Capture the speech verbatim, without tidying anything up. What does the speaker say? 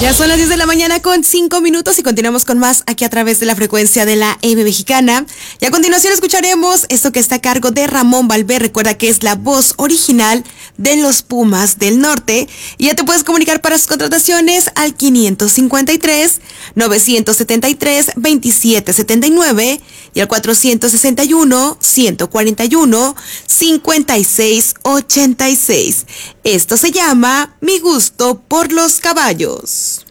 Ya son las diez de la mañana con cinco minutos y continuamos con más aquí a través de la frecuencia de la M Mexicana. Y a continuación escucharemos esto que está a cargo de Ramón Valver. Recuerda que es la voz original de los Pumas del Norte. Y ya te puedes comunicar para sus contrataciones al quinientos cincuenta y tres, novecientos setenta y tres, veintisiete setenta y nueve y al cuatrocientos sesenta y uno, ciento cuarenta y uno, cincuenta y seis ochenta y seis. Esto se llama Mi gusto por los caballos.